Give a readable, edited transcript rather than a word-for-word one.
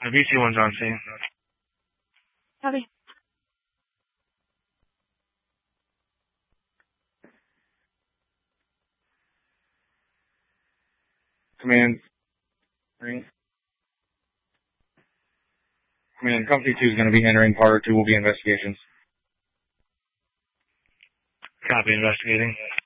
BC1's on scene. Copy. Command. Command, Company 2 is going to be entering. Part 2 will be investigations. Copy, investigating.